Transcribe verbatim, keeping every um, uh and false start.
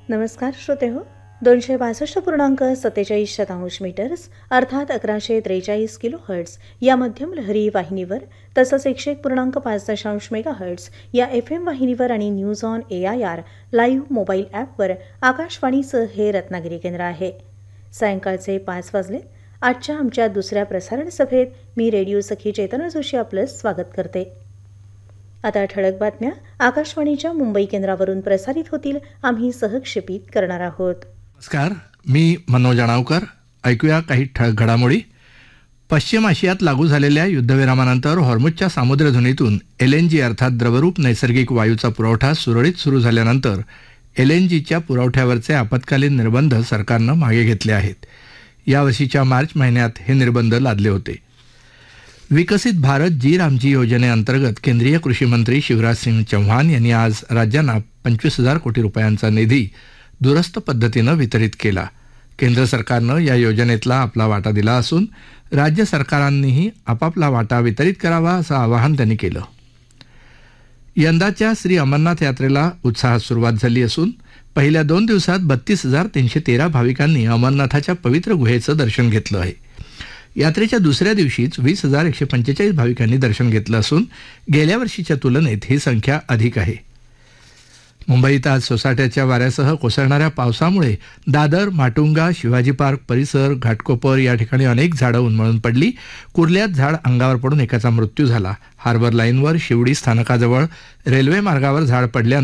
नमस्कार श्रोते हो. दोनशे बासष्ट पूर्णांक सत्तेचाळीस शतांश मीटर्स अर्थात अकराशे त्रेचाळीस किलो हर्ट्स या मध्यम लहरी वाहिनीवर तसंच एकशे एक पूर्णांक पाच दशांश मेगा हर्ट्स या एफ एम वाहिनीवर आणि news on A I R live mobile ॲपवर आकाशवाणीचं हे रत्नागिरी केंद्र आहे. सायंकाळचे पाच वाजले. आजच्या आमच्या दुसऱ्या प्रसारण सभेत मी रेडिओ सखी चेतना जोशी आपलं स्वागत करते. आता ठळक बातम्या आकाशवाणीच्या मुंबई केंद्रावरून प्रसारित होतील. आम्ही सहक्षेपित करणार आहोत. नमस्कार, मी मनोज अणावकर. ऐकूया काही ठळक घडामोडी. पश्चिम आशियात लागू झालेल्या युद्धविरामानंतर हॉर्मुझच्या सामुद्रधुनीतून एल एन जी अर्थात द्रवरूप नैसर्गिक वायूचा पुरवठा सुरळीत सुरू झाल्यानंतर एल एन जीच्या पुरवठ्यावरचे आपत्कालीन निर्बंध सरकारनं मागे घेतले आहेत. यावर्षीच्या मार्च महिन्यात हे निर्बंध लादले होते. विकसित भारत जी रामजी योजनेअंतर्गत केंद्रीय कृषी मंत्री शिवराज सिंग चौहान यांनी आज राज्यांना पंचवीस हजार कोटी रुपयांचा निधी दूरस्थ पद्धतीनं वितरित केला. केंद्र सरकारनं या योजनेतला आपला वाटा दिला असून राज्य सरकारांनीही आपापला वाटा वितरित करावा असं आवाहन त्यांनी केलं. यंदाच्या श्री अमरनाथ यात्रेला उत्साहात सुरुवात झाली असून पहिल्या दोन दिवसात बत्तीस हजार तीनशे तेरा भाविकांनी अमरनाथाच्या पवित्र गुहेचं दर्शन घेतलं आहे. यात्रेच्या दुसऱ्या दिवशीच वीस हजार एकशे पंचेचाळीस भाविकांनी दर्शन घेतलं असून गेल्या वर्षीच्या तुलनेत ही संख्या अधिक आहे. मुंबईत आज सोसाट्याच्या वाऱ्यासह कोसळणाऱ्या पावसामुळे दादर, माटुंगा, शिवाजी पार्क परिसर, घाटकोपर या ठिकाणी अनेक झाडं उन्मळून पडली. कुर्ल्यात झाड अंगावर पडून एकाचा मृत्यू झाला. हार्बर लाईनवर शिवडी स्थानकाजवळ रेल्वे मार्गावर झाड पडल्यानं